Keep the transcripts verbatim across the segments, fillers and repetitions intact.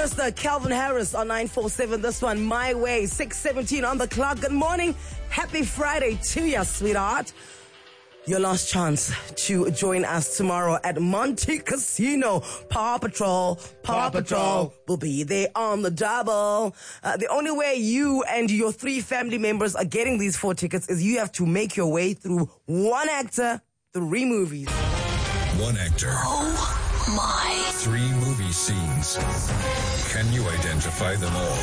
Mister Calvin Harris on nine four seven. This one, My Way, six seventeen on the clock. Good morning. Happy Friday to you, sweetheart. Your last chance to join us tomorrow at Monte Casino. Paw Patrol, Paw, Paw Patrol will be there on the double. Uh, the only way you and your three family members are getting these four tickets is you have to make your way through one actor, three movies. One actor. Oh my. Three movie scenes. Can you identify them all?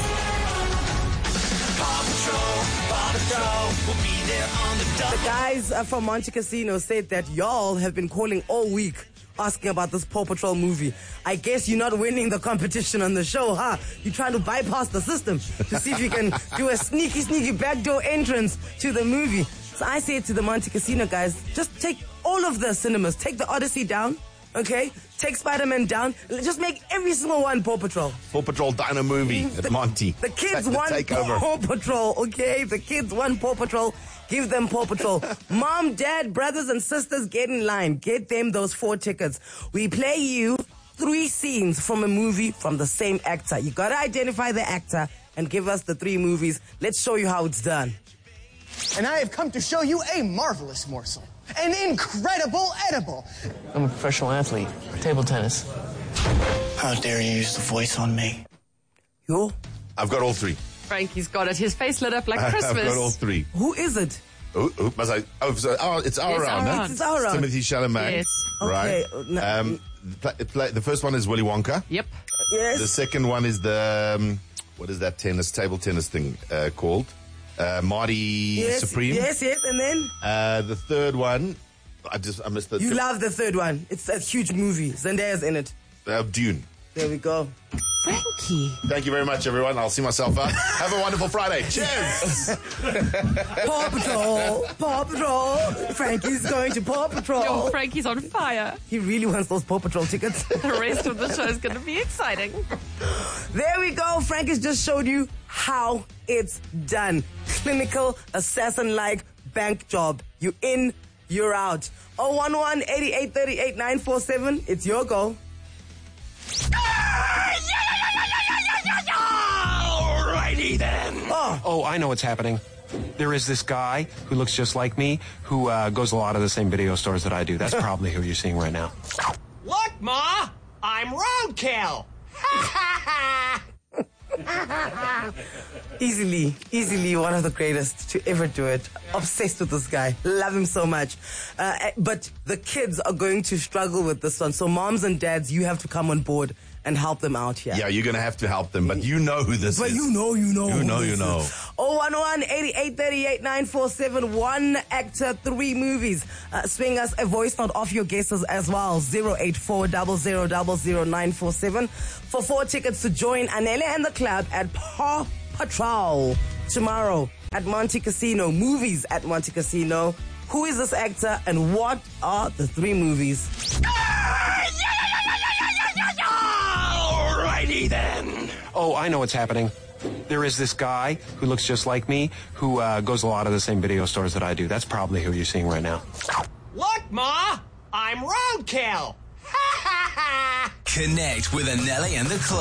Paw Patrol, Paw Patrol will be there on the double. The guys uh, from Monte Casino said that y'all have been calling all week asking about this Paw Patrol movie. I guess you're not winning the competition on the show, huh? You're trying to bypass the system to see if you can do a sneaky, sneaky backdoor entrance to the movie. So I said to the Monte Casino guys, just take all of the cinemas. Take the Odyssey down, okay? Take Spider-Man down. Just make every single one Paw Patrol. Paw Patrol Dino movie the, at Monty. The kids the want takeover. Paw Patrol, okay? The kids want Paw Patrol. Give them Paw Patrol. Mom, dad, brothers, and sisters, get in line. Get them those four tickets. We play you three scenes from a movie from the same actor. You gotta identify the actor and give us the three movies. Let's show you how it's done. And I have come to show you a marvelous morsel. An incredible edible. I'm a professional athlete. Table tennis. How dare you use the voice on me? Yo? I've got all three. Frankie's got it. His face lit up like Christmas. I've got all three. Who is it? Who, who must I? Oh, so, oh it's our Yes, round. our huh? round. It's our round. Timothy Chalamet. Yes. Right. Okay, no- Um, play, play, the first one is Willy Wonka. Yep. Yes. The second one is the um, what is that tennis table tennis thing uh, called? Uh, Marty yes, Supreme. Yes, yes, and then? Uh, the third one, I just I missed the You love the third one. It's a huge movie. Zendaya's in it. uh, Dune. There we go. Frankie. Thank you very much, everyone. I'll see myself out. Have a wonderful Friday. Cheers. Paw Patrol, Paw Patrol. Frankie's going to Paw Patrol. Yo, Frankie's on fire. He really wants those Paw Patrol tickets. The rest of the show is going to be exciting. There we go. Frankie's just showed you how it's done. Clinical, assassin-like bank job. You in, you're out. oh one one, eighty-eight thirty-eight, nine four seven. It's your go. Alrighty then. Oh, Oh, I know what's happening. There is this guy who looks just like me who uh, goes to a lot of the same video stores that I do. That's probably who you're seeing right now. Look, Ma, I'm roadkill. easily, easily one of the greatest to ever do it. Obsessed with this guy. Love him so much. Uh, but the kids are going to struggle with this one. So moms and dads, you have to come on board and help them out here. Yeah, you're going to have to help them, but you know who this But is. you know, you know. You who know, this you know. is. oh one one, eighty-eight thirty-eight, nine four seven. One actor, three movies. Uh, swing us a voice note off your guesses as well. zero eight four zero zero zero zero nine four seven for four tickets to join Anele and the club at Paw Patrol tomorrow at Monte Casino. Movies at Monte Casino. Who is this actor and what are the three movies? Alrighty then. Oh, I know what's happening. There is this guy who looks just like me who uh, goes to a lot of the same video stores that I do. That's probably who you're seeing right now. Look, Ma, I'm roadkill. Connect with Anele and the Club.